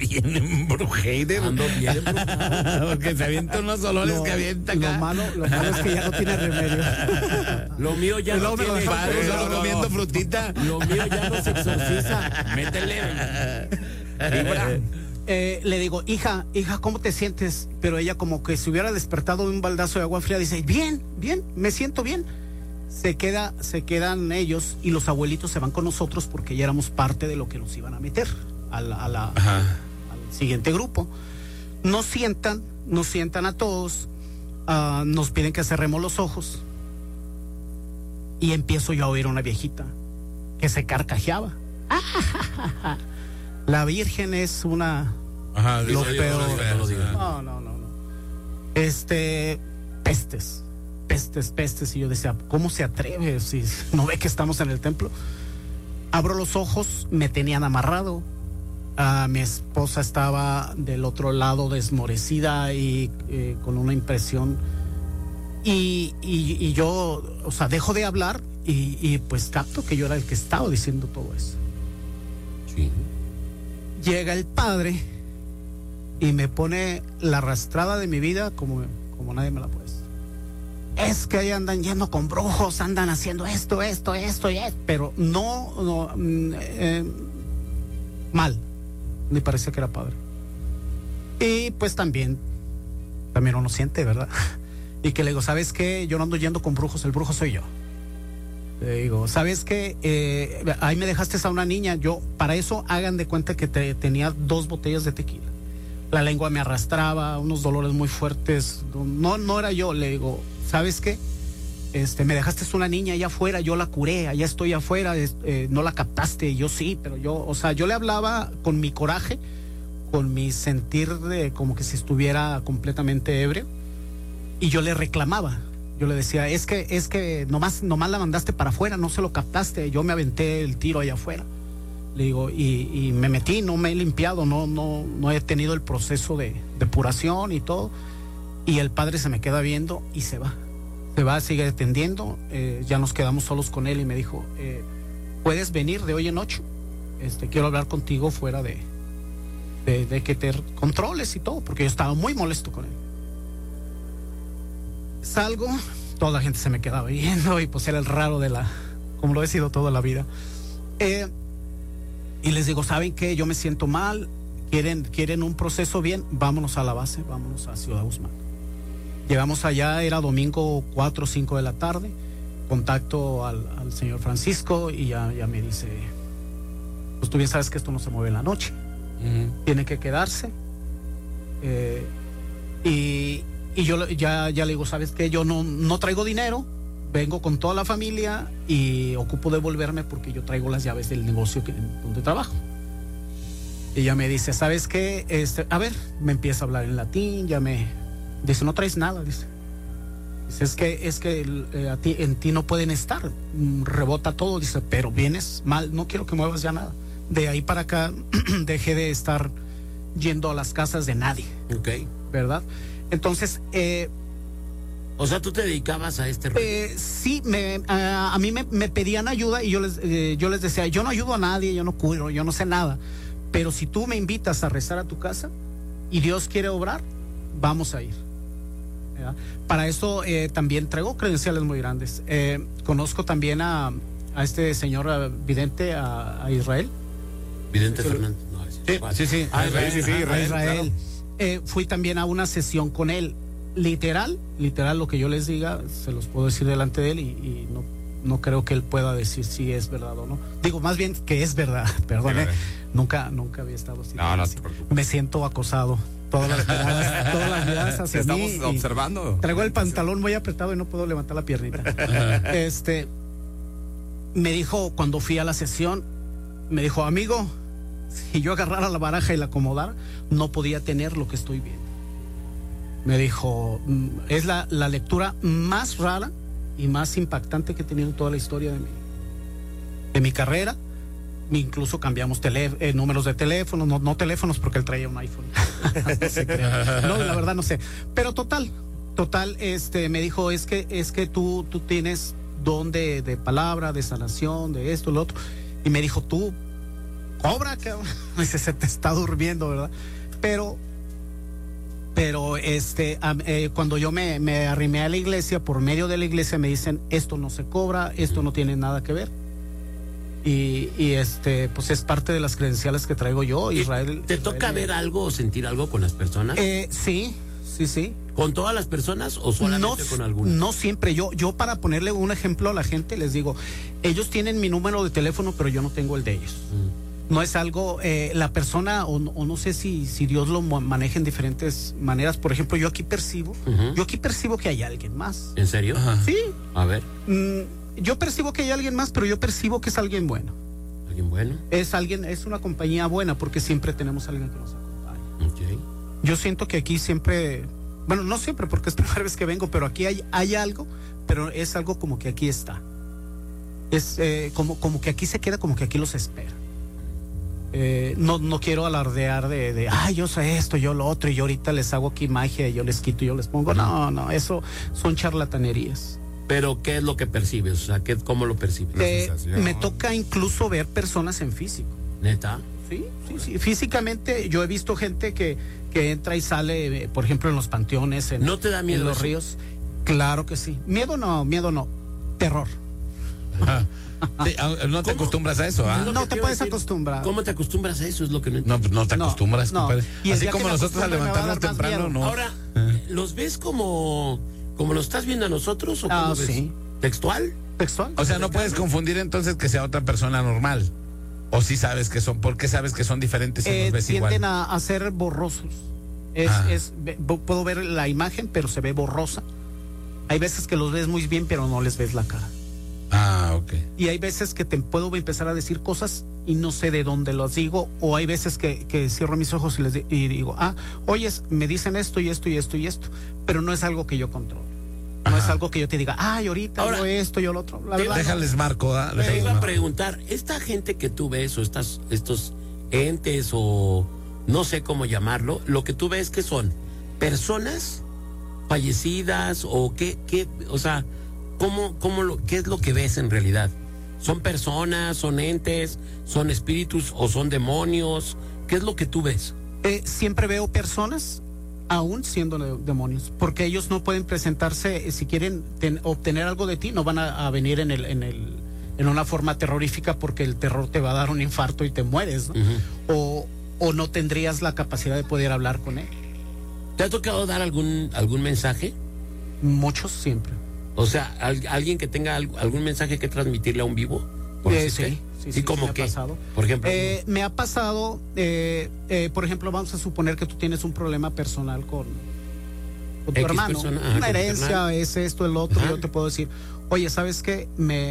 bien embrujader. Ando bien embrujado. Porque se avienta unos olores que avienta acá. Lo malo es que ya no tiene remedio. Lo mío ya Pues no luego me tiene. lo Padre, No, solo no, comiendo frutita. Lo mío ya no se exorciza. Métele. Vibra. Le digo, hija, ¿cómo te sientes? Pero ella como que se hubiera despertado de un baldazo de agua fría, dice, bien, me siento bien. Se quedan ellos y los abuelitos se van con nosotros porque ya éramos parte de lo que nos iban a meter al siguiente grupo. Nos sientan a todos, nos piden que cerremos los ojos y empiezo yo a oír a una viejita que se carcajeaba. La Virgen es una... Ajá, lo dice, peor. no lo digas. No. Pestes. Y yo decía, ¿cómo se atreve? Si no ve que estamos en el templo. Abro los ojos, me tenían amarrado. Mi esposa estaba del otro lado desmorecida y con una impresión. Y yo, o sea, dejo de hablar y pues capto que yo era el que estaba diciendo todo eso. Sí. Llega el padre y me pone la arrastrada de mi vida como nadie me la puede hacer. Es que ahí andan yendo con brujos, andan haciendo esto, pero mal. Me parecía que era padre. Y pues también uno siente, ¿verdad? Y que le digo, ¿sabes qué? Yo no ando yendo con brujos, el brujo soy yo. Le digo, ¿sabes qué? Ahí me dejaste a una niña. Yo, para eso, hagan de cuenta que tenía 2 botellas de tequila. La lengua me arrastraba, unos dolores muy fuertes. No era yo. Le digo, ¿sabes qué? Me dejaste una niña allá afuera, yo la curé, allá estoy afuera, no la captaste, yo sí, pero yo le hablaba con mi coraje, con mi sentir de como que si estuviera completamente ebrio, y yo le reclamaba. Yo le decía, es que nomás la mandaste para afuera, no se lo captaste, yo me aventé el tiro allá afuera. Le digo, y me metí, no me he limpiado, no he tenido el proceso de depuración y todo. Y el padre se me queda viendo y se va, sigue atendiendo. Ya nos quedamos solos con él y me dijo, ¿puedes venir de hoy en 8? Quiero hablar contigo fuera de que te controles y todo, porque yo estaba muy molesto con él. Salgo, toda la gente se me quedaba viendo y pues era el raro como lo he sido toda la vida. Y les digo, ¿saben qué? Yo me siento mal, quieren un proceso bien, vámonos a la base, vámonos a Ciudad Guzmán. Llegamos allá, era domingo 4 o 5 de la tarde, contacto al señor Francisco y ya me dice, pues tú bien sabes que esto no se mueve en la noche, tiene que quedarse. Y yo ya le digo, ¿sabes qué? Yo no traigo dinero, vengo con toda la familia y ocupo devolverme porque yo traigo las llaves del negocio donde trabajo. Y ya me dice, ¿sabes qué? A ver, me empieza a hablar en latín, dice, no traes nada, dice, es que en ti no pueden estar, rebota todo, dice, pero vienes mal, no quiero que muevas ya nada. De ahí para acá dejé de estar yendo a las casas de nadie. Ok. ¿Verdad? Entonces, o sea, tú te dedicabas a este sí, a mí me pedían ayuda y yo les decía, yo no ayudo a nadie, yo no curo, yo no sé nada, pero si tú me invitas a rezar a tu casa y Dios quiere obrar, vamos a ir. ¿Verdad? Para eso también traigo credenciales muy grandes. Conozco también a este señor vidente, a Israel. Vidente Fernández. No, sí. Israel. Claro. Fui también a una sesión con él. Literal, lo que yo les diga, se los puedo decir delante de él y no creo que él pueda decir si es verdad o no. Digo, más bien que es verdad, perdón. Nunca había estado así. No te preocupes. Me siento acosado. Todas las miradas hacia mí. Estamos observando. Traigo el pantalón muy apretado y no puedo levantar la piernita. Me dijo, cuando fui a la sesión, me dijo, amigo, si yo agarrara la baraja y la acomodara, no podía tener lo que estoy viendo. Me dijo, es la lectura más rara y más impactante que he tenido en toda la historia de mi carrera. Incluso cambiamos números de teléfono, no teléfonos porque él traía un iPhone. No se crea. No, la verdad no sé. Pero total, me dijo, es que tú tienes don de palabra, de sanación, de esto, lo otro. Y me dijo, tú cobra, cabrón. Dice, se te está durmiendo, ¿verdad? Pero cuando yo me arrimé a la iglesia, por medio de la iglesia me dicen, esto no se cobra, esto no tiene nada que ver. Y pues es parte de las credenciales que traigo yo, Israel. ¿Te toca ver algo o sentir algo con las personas? Sí. ¿Con todas las personas o solamente con algunas? No siempre. Yo para ponerle un ejemplo a la gente les digo, ellos tienen mi número de teléfono, pero yo no tengo el de ellos. No es algo, la persona, o no sé si Dios lo maneja en diferentes maneras. Por ejemplo, yo aquí percibo que hay alguien más. ¿En serio? Sí. A ver. Yo percibo que hay alguien más, pero yo percibo que es alguien bueno. ¿Alguien bueno? Es una compañía buena, porque siempre tenemos a alguien que nos acompaña. Okay. Yo siento que aquí siempre, bueno, no siempre porque es la primera vez que vengo, pero aquí hay algo, pero es algo como que aquí está. Es como que aquí se queda, como que aquí los espera. No quiero alardear de yo sé esto, yo lo otro, y yo ahorita les hago aquí magia, y yo les quito y yo les pongo. No, eso son charlatanerías. Pero ¿qué es lo que percibes? O sea, ¿cómo lo percibes? Me toca incluso ver personas en físico. ¿Neta? Sí. Físicamente yo he visto gente que entra y sale, por ejemplo, en los panteones, ¿No te da miedo en los eso? ríos. Claro que sí. Miedo no. Terror. No te acostumbras a eso, ¿ah? No te puedes acostumbrar. ¿Cómo te acostumbras a eso? Es lo que no entiendo. No, pues no te acostumbras, compadre. Y así como nosotros a levantarnos temprano, no. Ahora, ¿los ves como lo estás viendo a nosotros o cómo ves? Sí. ¿Textual? O sea, no puedes confundir entonces que sea otra persona normal. O sí sabes que son, ¿por qué sabes que son diferentes y los ves tienden igual? a ser borrosos. Puedo ver la imagen, pero se ve borrosa. Hay veces que los ves muy bien, pero no les ves la cara. Ok. Y hay veces que te puedo empezar a decir cosas y no sé de dónde los digo, o hay veces que cierro mis ojos y digo, oyes, me dicen esto y esto y esto y esto, pero no es algo que yo controlo. No es algo que yo te diga, ahorita yo esto, yo lo otro. La verdad, Déjales marco, Te iba a preguntar, esta gente que tú ves, o estos entes, o no sé cómo llamarlo, lo que tú ves que son personas fallecidas, o qué, o sea, ¿qué es lo que ves en realidad? ¿Son personas, son entes, son espíritus o son demonios? ¿Qué es lo que tú ves? Siempre veo personas, aún siendo demonios, porque ellos no pueden presentarse, si quieren obtener algo de ti, no van a venir en una forma terrorífica, porque el terror te va a dar un infarto y te mueres, ¿no? O no tendrías la capacidad de poder hablar con él. ¿Te ha tocado dar algún mensaje? Muchos siempre. O sea, alguien que tenga algún mensaje que transmitirle a un vivo. Sí, como me que, ha pasado. por ejemplo, me ha pasado, por ejemplo, vamos a suponer que tú tienes un problema personal con tu X hermano, persona, una herencia, es esto, el otro. Yo te puedo decir, oye, ¿sabes qué?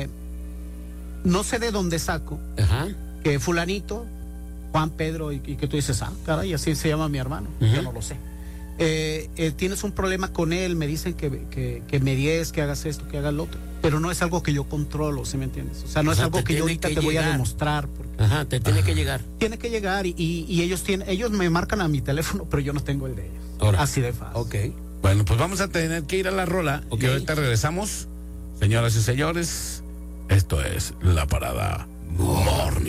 No sé de dónde saco que fulanito, Juan, Pedro, y que tú dices, caray, así se llama mi hermano. Yo no lo sé. Tienes un problema con él, me dicen que me dies, que hagas esto, que hagas lo otro, pero no es algo que yo controlo, ¿sí me entiendes? O sea, no es algo que yo ahorita te voy a demostrar. Te tiene que llegar. Tiene que llegar, y ellos me marcan a mi teléfono, pero yo no tengo el de ellos. Ahora. Así de fácil. Ok. Bueno, pues vamos a tener que ir a la rola. Y ahorita regresamos. Señoras y señores, esto es La Parada Morning.